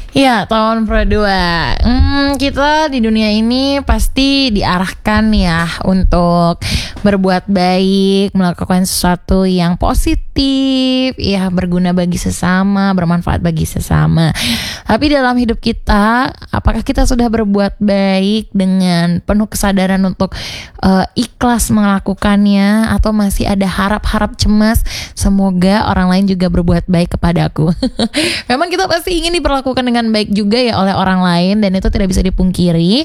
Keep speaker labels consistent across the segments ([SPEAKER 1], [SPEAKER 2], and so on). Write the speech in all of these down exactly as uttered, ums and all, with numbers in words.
[SPEAKER 1] Ya, tahun Pro dua. Hmm, kita di dunia ini pasti diarahkan ya untuk berbuat baik, melakukan sesuatu yang positif, ya berguna bagi sesama, bermanfaat bagi sesama. Tapi dalam hidup kita, apakah kita sudah berbuat baik dengan penuh kesadaran untuk uh, ikhlas melakukannya, atau masih ada harap-harap cemas semoga orang lain juga berbuat baik kepadaku? Memang kita pasti ingin diperlakukan dengan baik juga ya oleh orang lain, dan itu tidak bisa dipungkiri.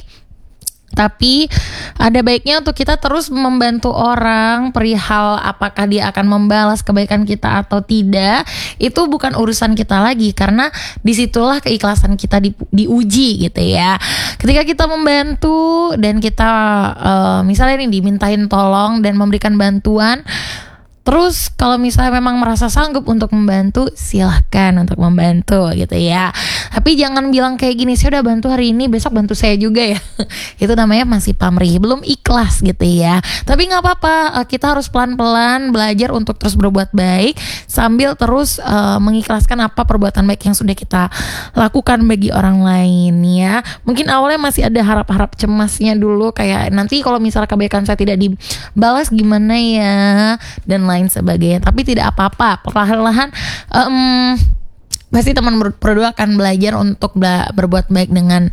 [SPEAKER 1] Tapi ada baiknya untuk kita terus membantu orang perihal apakah dia akan membalas kebaikan kita atau tidak. Itu bukan urusan kita lagi, karena disitulah keikhlasan kita di, diuji gitu ya. Ketika kita membantu dan kita uh, misalnya nih dimintain tolong dan memberikan bantuan, terus kalau misalnya memang merasa sanggup untuk membantu, silahkan untuk membantu gitu ya. Tapi jangan bilang kayak gini, saya udah bantu hari ini, besok bantu saya juga ya. Itu namanya masih pamrih, belum ikhlas gitu ya. Tapi gak apa-apa, kita harus pelan-pelan belajar untuk terus berbuat baik, sambil terus uh, mengikhlaskan apa perbuatan baik yang sudah kita lakukan bagi orang lain ya. Mungkin awalnya masih ada harap-harap cemasnya dulu, kayak nanti kalau misalnya kebaikan saya tidak dibalas gimana ya, dan lain sebagainya. Tapi tidak apa-apa, perlahan-lahan um, pasti teman berdua akan belajar untuk bela- berbuat baik dengan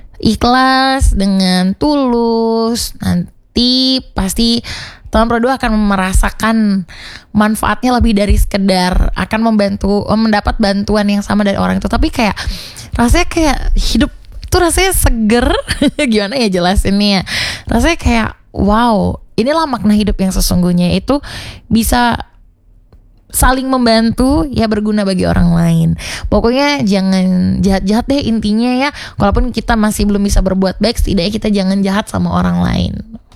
[SPEAKER 1] ikhlas, dengan tulus. Nanti pasti teman berdua akan merasakan manfaatnya lebih dari sekedar akan membantu, mendapat bantuan yang sama dari orang itu. Tapi kayak rasanya kayak hidup tuh rasanya seger. Gimana ya jelasinnya? Rasanya kayak wow, inilah makna hidup yang sesungguhnya, itu bisa saling membantu ya, berguna bagi orang lain. Pokoknya jangan jahat-jahat deh intinya ya. Walaupun kita masih belum bisa berbuat baik, setidaknya kita jangan jahat sama orang lain.